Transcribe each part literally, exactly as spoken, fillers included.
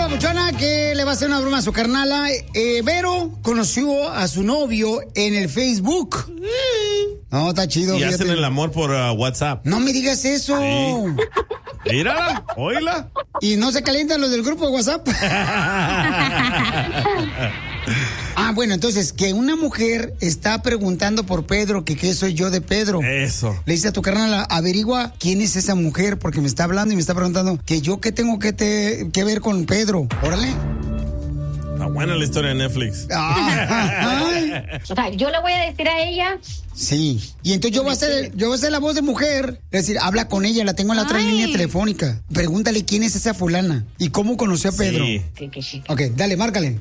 papuchona que le va a hacer una broma a su carnala. Eh, Vero conoció a su novio en el Facebook. No, está chido. Y fíjate. hacen el amor por uh, WhatsApp. No me digas eso. Sí. Mírala, oíla. Y no se calientan los del grupo de WhatsApp. Ah, bueno, entonces, que una mujer está preguntando por Pedro, que qué soy yo de Pedro. Eso. Le dice a tu carnal, averigua quién es esa mujer, porque me está hablando y me está preguntando que yo qué tengo que, te, que ver con Pedro. Órale. Está buena la historia de Netflix. Ah, o sea, yo le voy a decir a ella. Sí. Y entonces yo voy a hacer, yo voy a hacer la voz de mujer. Es decir, habla con ella, la tengo en la otra Ay. línea telefónica. Pregúntale quién es esa fulana y cómo conoció a Pedro. Sí. Que, que, que. Ok, dale, márcale.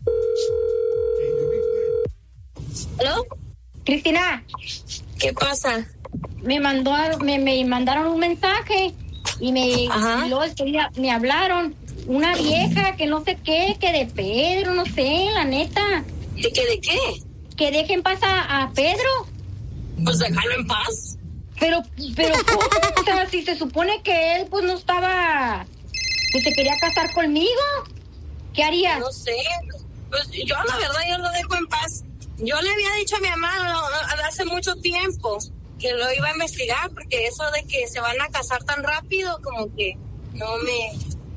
¿Aló? Cristina, ¿Qué pasa? me mandó, a- me, me mandaron un mensaje y me Ajá. y luego este día me hablaron una vieja que no sé qué, que de Pedro, no sé, la neta, ¿De qué? ¿De qué? que dejen paz a, a Pedro. Pues déjalo en paz. Pero, pero ¿cómo? O sea, si se supone que él pues no estaba, que se quería casar conmigo, ¿qué harías? No sé. Pues yo la verdad yo lo dejo en paz. Yo le había dicho a mi mamá no, hace mucho tiempo que lo iba a investigar porque eso de que se van a casar tan rápido como que no me...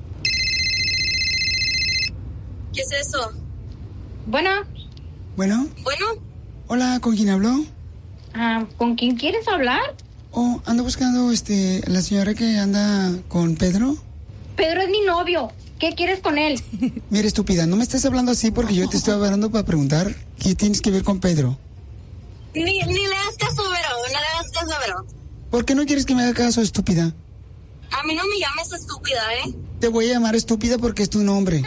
¿Qué es eso? Bueno, Bueno, Bueno, hola, ¿con quién habló? ah, ¿con quién quieres hablar? Oh, ando buscando, este, la señora que anda con Pedro. Pedro es mi novio. ¿Qué quieres con él? Mira, estúpida, no me estés hablando así porque yo te estoy hablando para preguntar qué tienes que ver con Pedro. ni, ni le das caso, Vero, no le das caso, Vero. ¿Por qué no quieres que me haga caso, estúpida? A mí no me llames estúpida, ¿eh? Te voy a llamar estúpida porque es tu nombre.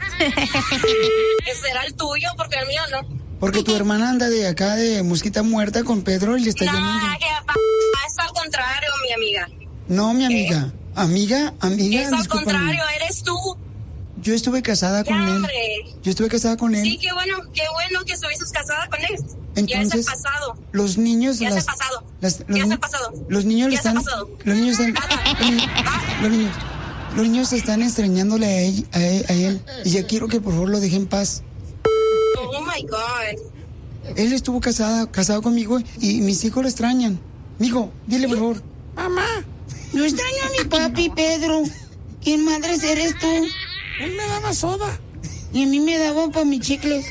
Ese era el tuyo porque el mío no. Porque tu hermana anda de acá de mosquita muerta con Pedro y le está No, llamando. que pa- es al contrario, mi amiga. No, mi amiga. Amiga, amiga, Es al discúlpame. contrario, eres tú. Yo estuve casada Ya, con él. hombre. Yo estuve casada con él. Sí, qué bueno, qué bueno que estuviste casada con él. ya es Entonces, el pasado. los niños... Ya es las- el pasado. las- los, Ya es ni- el pasado. Los niños le Ya es el están... pasado. Los niños están... Los niños... Los niños, los niños están extrañándole a él, a él, a él. Y ya quiero que por favor lo deje en paz. Oh my God. Él estuvo casada, casado conmigo y mis hijos lo extrañan. Mijo, dile por favor. Mamá, yo extraño a mi papi, Pedro. ¿Quién madres eres tú? Él me daba soda. Y a mí me daba para mis chicles.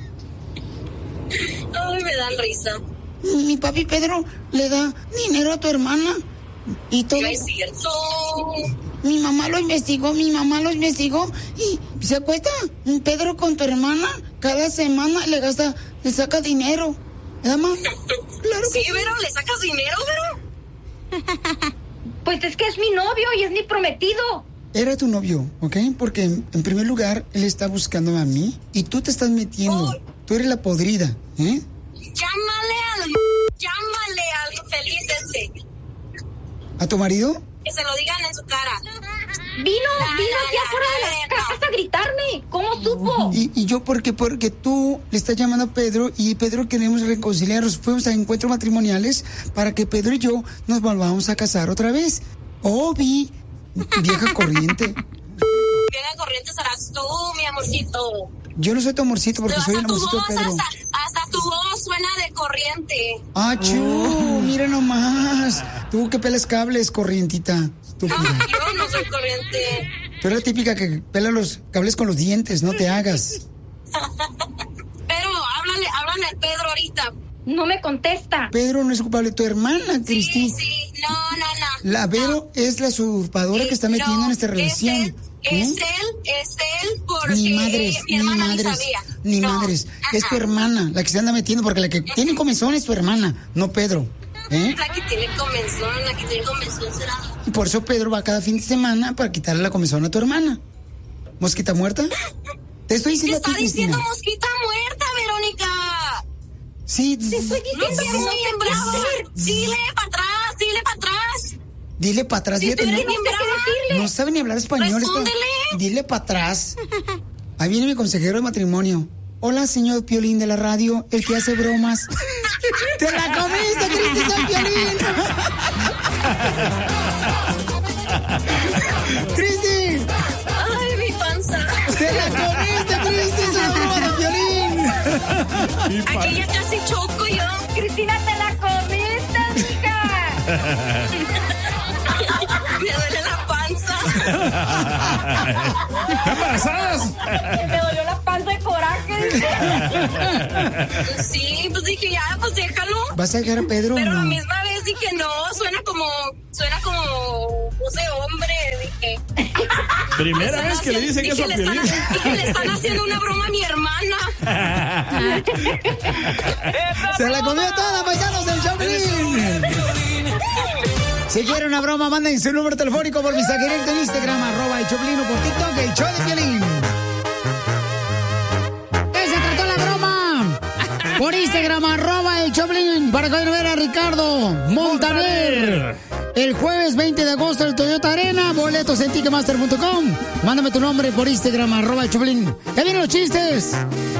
Ay, me dan risa. Mi papi Pedro le da dinero a tu hermana. Y todo. No es cierto. Mi mamá lo investigó, mi mamá lo investigó. Y se acuesta Pedro con tu hermana. Cada semana le gasta, le saca dinero. ¿Verdad, mamá? Claro que Sí, Vero, ¿le sacas dinero, Vero? Pues es que es mi novio y es mi prometido. Era tu novio, ¿ok? Porque en, en primer lugar, él está buscando a mí y tú te estás metiendo. Oh. Tú eres la podrida, ¿eh? Llámale al... Llámale al infeliz ese. ¿A tu marido? Que se lo digan en su cara. Vino, No, vino no, aquí no, afuera de no, la no. casa a gritarme. ¿Cómo supo? Y, y yo, porque porque tú le estás llamando a Pedro y Pedro queremos reconciliarnos. Fuimos a encuentros matrimoniales para que Pedro y yo nos volvamos a casar otra vez. Obi, vieja corriente. Vieja corriente serás tú, mi amorcito. Yo no soy tu amorcito porque soy el Hasta tu amorcito voz, de Pedro. hasta, hasta tu voz suena de corriente. Ah, chu, mira nomás. Tú que pelas cables, corrientita. Estúpida. Ah, yo no soy corriente. Tú eres la típica que pela los cables con los dientes, no te hagas. Pero háblale, háblale al Pedro ahorita. No me contesta. Pedro no es culpable, tu hermana, Sí, Cristi. sí, no, no, no. La Vero es la usurpadora que está Eh, metiendo no, en esta relación. Es él, ¿Eh? es él, es él porque Ni madres, mi ni hermana ni madres, sabía. ni No, madres. Es tu ajá. hermana la que se anda metiendo porque la que tiene comezón es tu hermana, no Pedro. ¿Eh? La que tiene comezón, la que tiene comezón será. Y por eso Pedro va cada fin de semana para quitarle la comezón a tu hermana. ¿Mosquita muerta? Te estoy Te diciendo a está ti, diciendo Cristina. mosquita muerta, Verónica. Sí, No seas bien brava. Dile para atrás, dile para atrás. dile para atrás. Si fíjate, tú eres no, bien brava. no sabe ni hablar español. esto. Respóndele. Dile para atrás. Ahí viene mi consejero de matrimonio. Hola, señor Piolín de la radio, el que hace bromas. ¡Te la comiste, Cristi, soy Piolín! ¡Cristi! Ay, mi panza. ¡Te la comiste, Cristi! ¡Es una broma de Piolín! Aquí ya casi choco yo. Cristina, te la comiste, mija. Me duele la panza. ¡Embarazadas! Me dolió la panza de coraje. Sí, pues dije, ya, pues déjalo. ¿Vas a dejar a Pedro? Pero no? la misma vez dije, no, suena como, suena como voz de hombre, dije. Primera Están vez que le haciendo- dicen eso a dije, le Piolín. están, dije, le están haciendo una broma a mi hermana. ¡Se la comió toda, paisanos del Choplin! Si quieren una broma, manden su número telefónico por mensaje directo en Instagram, arroba el Choplin, o por TikTok, el show de Piolín. ¿Qué se trató la broma? Por Instagram, arroba el Choplin, para que vayan a ver a Ricardo Montaner. El jueves veinte de agosto el Toyota Arena, boletos en ticketmaster punto com. Mándame tu nombre por Instagram, arroba el Choplin. ¡Ya vienen los chistes!